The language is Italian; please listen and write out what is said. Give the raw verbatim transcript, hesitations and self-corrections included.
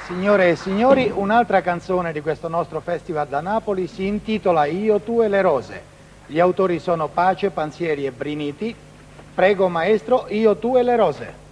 Signore e signori, un'altra canzone di questo nostro festival da Napoli si intitola Io, tu e le rose. Gli autori sono Pace, Pansieri e Briniti. Prego maestro, Io, tu e le rose.